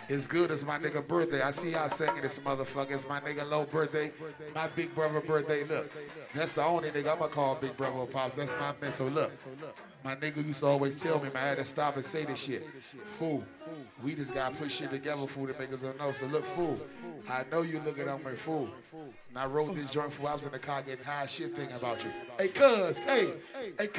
It's good as my nigga birthday. I see y'all singing this motherfucker. It's my nigga Low birthday. My big brother birthday. Look, that's the only nigga I'ma call big brother or pops. That's my man. So look, my nigga used to always tell me, man, I had to stop and say this shit. Fool, we just gotta put shit together, fool, to make us know. So look, fool, I know you looking at me, fool. And I wrote this joint, fool. I was in the car getting high shit thinking about you. Hey, cuz, hey,